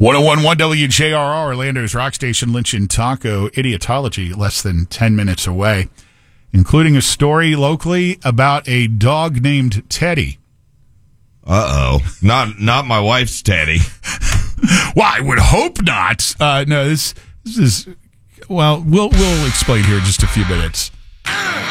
1011 WJRR, Orlando's rock station, Lynch and Taco, Idiotology, less than 10 minutes away, including a story locally about a dog named Teddy. Not my wife's Teddy. Well, I would hope not. No, this is, well, we'll explain here in just a few minutes.